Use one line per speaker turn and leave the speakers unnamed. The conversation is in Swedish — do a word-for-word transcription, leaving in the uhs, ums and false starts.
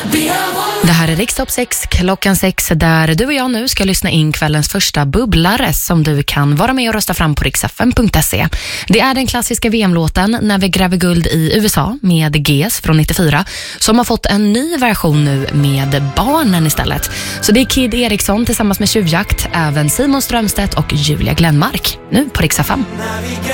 Det här är Riksdag sex, klockan sex, där du och jag nu ska lyssna in kvällens första bubblare som du kan vara med och rösta fram på riksfm punkt se. Det är den klassiska V M-låten När vi gräver guld i U S A med G S från nittiofyra som har fått en ny version nu med barnen istället. Så det är Kid Eriksson tillsammans med Tjuvjakt, även Simon Strömstedt och Julia Glenmark nu på riksfm.